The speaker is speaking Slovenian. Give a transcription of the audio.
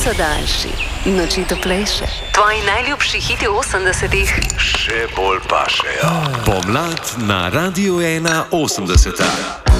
so daljši, noči toplejše. Tvoji najljubši hiti 80-ih še bolj pašejo. Pomlad na Radiu 1 80.